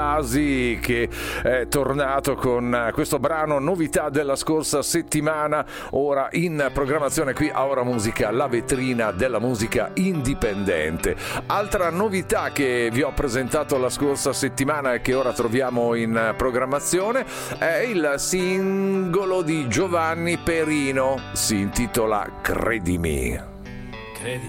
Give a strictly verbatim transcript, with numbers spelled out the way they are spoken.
Asi, che è tornato con questo brano novità della scorsa settimana, ora in programmazione qui a Ora Musica, la vetrina della musica indipendente. Altra novità che vi ho presentato la scorsa settimana e che ora troviamo in programmazione è il singolo di Giovanni Perino, si intitola Credimi. Credimi,